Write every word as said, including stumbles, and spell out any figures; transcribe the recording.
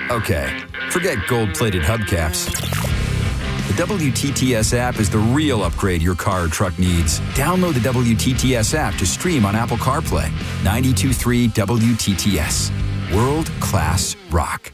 Okay, forget gold-plated hubcaps. The W T T S app is the real upgrade your car or truck needs. Download the W T T S app to stream on Apple CarPlay. ninety-two point three W T T S. World-class rock.